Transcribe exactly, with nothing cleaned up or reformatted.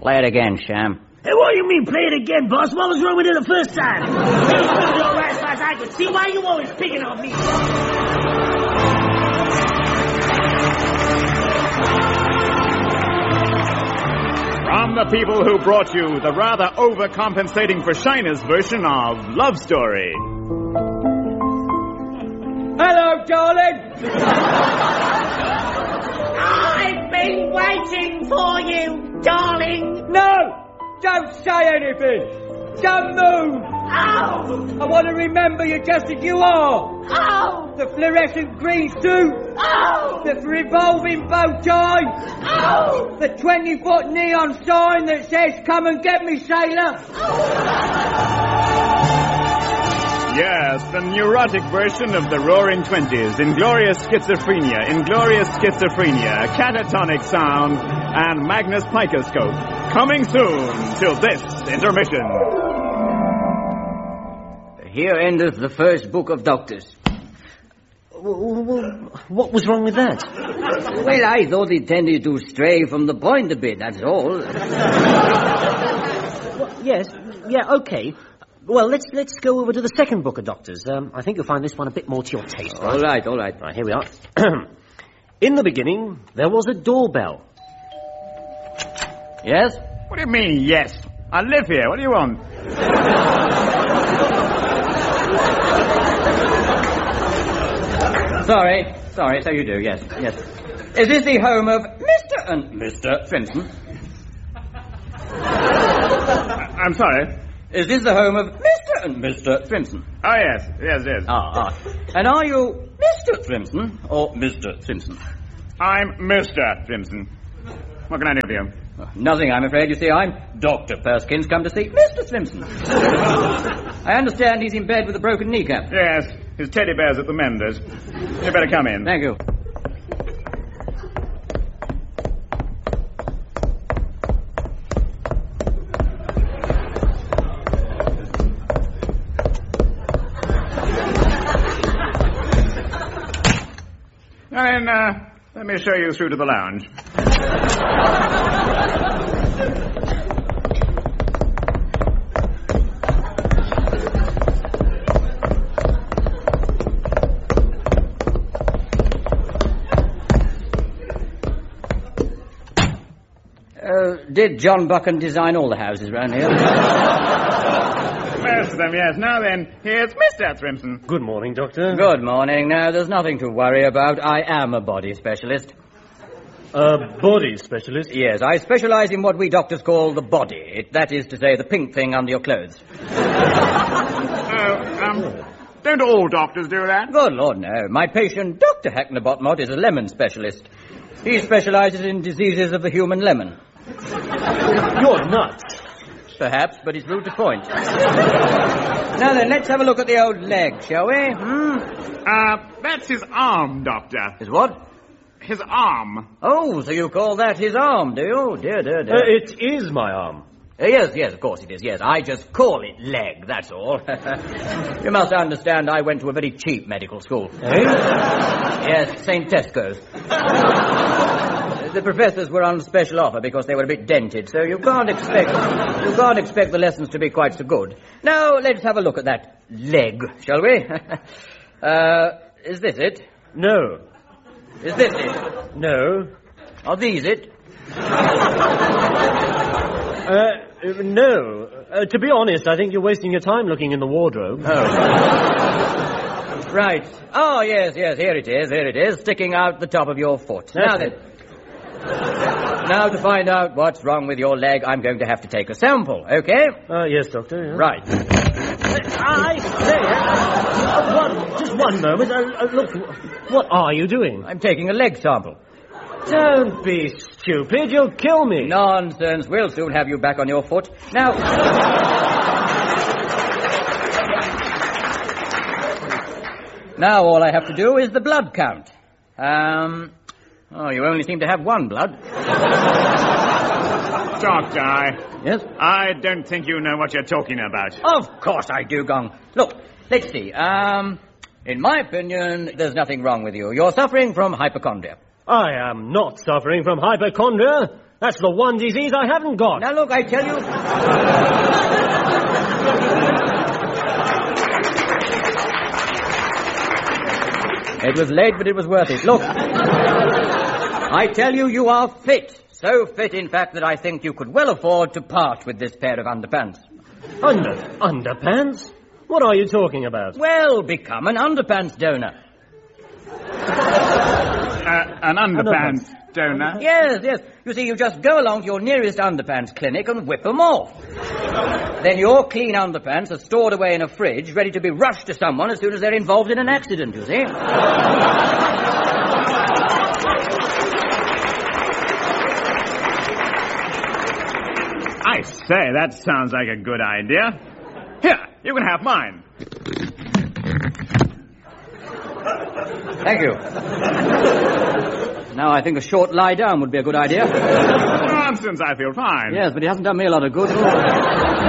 Play it again, Sham. Hey, what do you mean, play it again, boss? What was wrong with it the first time? You was all right as far as I could see. Why you always picking on me? From the people who brought you the rather overcompensating for shyness version of Love Story. Hello, darling. I've been waiting for you, darling. No, don't say anything. Don't move. Oh! I want to remember you just as you are. Oh! The fluorescent green suit. Oh! The revolving bow tie. Oh! The twenty-foot neon sign that says, come and get me, sailor. Yes, the neurotic version of the Roaring Twenties. Inglorious Schizophrenia, Inglorious Schizophrenia, Catatonic Sound, and Magnus Picoscope. Coming soon till this intermission. Here endeth the first book of doctors. What was wrong with that? Well, I thought it tended to stray from the point a bit, that's all. Well, yes, yeah, okay. Well, let's let's go over to the second book of doctors. Um, I think you'll find this one a bit more to your taste. All right, all right. Right, here we are. In the beginning, there was a doorbell. Yes? What do you mean, yes? I live here. What do you want? Sorry, sorry, so you do, yes, yes. Is this the home of Mister and Mister Frimson? I'm sorry? Is this the home of Mister and Mister Frimson? Oh, yes, yes, it is. Ah, ah. And are you Mister Frimson or Mister Simpson? I'm Mister Simpson. What can I do for you? Oh, nothing, I'm afraid. You see, I'm Doctor Perskins, come to see Mister Simpson. I understand he's in bed with a broken kneecap. Yes, his teddy bear's at the mender's. You better come in. Thank you. Now then, uh, let me show you through to the lounge. Uh, did John Buchan design all the houses round here? Most of them, yes. Now then, here's Mister Thrimson. Good morning, Doctor. Good morning. Now, there's nothing to worry about. I am a body specialist. A body specialist? Yes, I specialize in what we doctors call the body. It, that is to say, the pink thing under your clothes. Oh, um, don't all doctors do that? Good Lord, no. My patient, Doctor Hacknabotmot, is a lemon specialist. He specializes in diseases of the human lemon. You're nuts. Perhaps, but it's rude to point. Now then, let's have a look at the old leg, shall we? Hmm? Uh, that's his arm, Doctor. His what? His arm. Oh, so you call that his arm, do you? Dear, dear, dear. Uh, it is my arm. Uh, yes, yes, of course it is, yes. I just call it leg, that's all. You must understand I went to a very cheap medical school. Eh? Yes, Saint Tesco's. The professors were on special offer because they were a bit dented, so you can't expect you can't expect the lessons to be quite so good. Now, let's have a look at that leg, shall we? uh, is this it? No. Is this it? No. Are these it? Uh, no. Uh, to be honest, I think you're wasting your time looking in the wardrobe. Oh. Right. Oh, yes, yes, here it is, here it is, sticking out the top of your foot. That's now then. Now, to find out what's wrong with your leg, I'm going to have to take a sample, okay? Uh, yes, Doctor. Yeah. Right. I say, uh, one, just one moment. Uh, uh, look, what are you doing? I'm taking a leg sample. Don't be stupid. You'll kill me. Nonsense. We'll soon have you back on your foot. Now... now all I have to do is the blood count. Um... Oh, you only seem to have one blood. Doctor, I... Yes? I don't think you know what you're talking about. Of course I do, Gong. Look, let's see. Um, in my opinion, there's nothing wrong with you. You're suffering from hypochondria. I am not suffering from hypochondria. That's the one disease I haven't got. Now, look, I tell you... It was late, but it was worth it. Look, I tell you, you are fit. So fit, in fact, that I think you could well afford to part with this pair of underpants. Under... underpants? What are you talking about? Well, become an underpants donor. Uh, an underpants donor? Yes, yes. You see, you just go along to your nearest underpants clinic and whip them off. Then your clean underpants are stored away in a fridge, ready to be rushed to someone as soon as they're involved in an accident, you see. I say, that sounds like a good idea. Here, you can have mine. Thank you. Now I think a short lie down would be a good idea. Nonsense, I feel fine. Yes, but it hasn't done me a lot of good.